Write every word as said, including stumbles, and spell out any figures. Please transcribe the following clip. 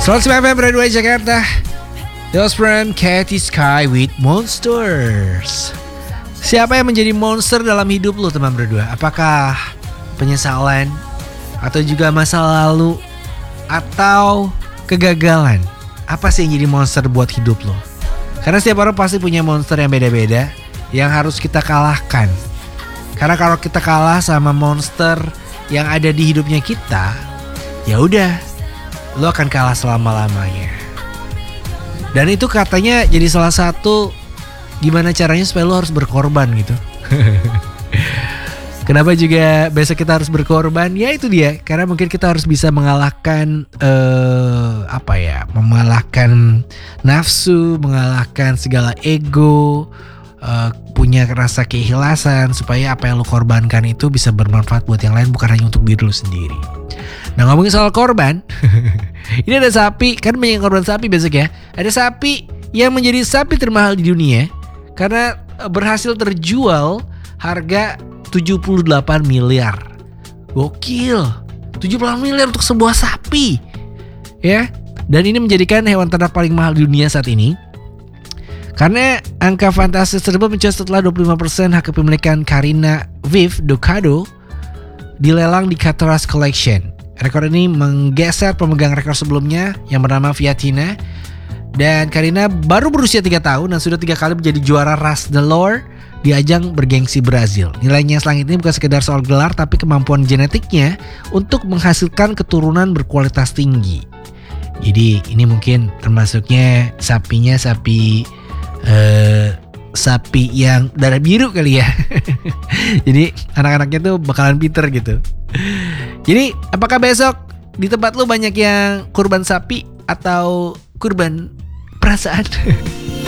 seratus sembilan F M Radio Jakarta. Those from Cathy Sky with Monsters. Siapa yang menjadi monster dalam hidup lu teman berdua? Apakah penyesalan atau juga masa lalu atau kegagalan? Apa sih yang jadi monster buat hidup lu? Karena setiap orang pasti punya monster yang beda-beda yang harus kita kalahkan. Karena kalau kita kalah sama monster yang ada di hidupnya kita, ya udah, lu akan kalah selama-lamanya. Dan itu katanya jadi salah satu gimana caranya supaya lo harus berkorban gitu. Kenapa juga besok kita harus berkorban? Ya itu dia, karena mungkin kita harus bisa mengalahkan uh, apa ya, mengalahkan nafsu, mengalahkan segala ego, uh, punya rasa keikhlasan supaya apa yang lo korbankan itu bisa bermanfaat buat yang lain, bukan hanya untuk diri lo sendiri. Nah, ngomongin soal korban, ini ada sapi, kan banyak korban sapi besok ya. Ada sapi yang menjadi sapi termahal di dunia karena berhasil terjual harga tujuh puluh delapan miliar. Gokil, tujuh puluh delapan miliar untuk sebuah sapi. Ya, dan ini menjadikan hewan ternak paling mahal di dunia saat ini. Karena angka fantastis tersebut mencuat setelah dua puluh lima persen hak kepemilikan Karina Viv Ducado dilelang di Cateras Collection. Rekor ini menggeser pemegang rekor sebelumnya yang bernama Viatina. Dan Karina baru berusia tiga tahun dan sudah tiga kali menjadi juara ras Delaware di ajang bergengsi Brazil. Nilainya selangit ini bukan sekedar soal gelar, tapi kemampuan genetiknya untuk menghasilkan keturunan berkualitas tinggi. Jadi ini mungkin termasuknya sapinya sapi eh, sapi yang darah biru kali ya. Jadi anak-anaknya tuh bakalan pinter gitu. Jadi apakah besok di tempat lu banyak yang kurban sapi atau kurban perasaan?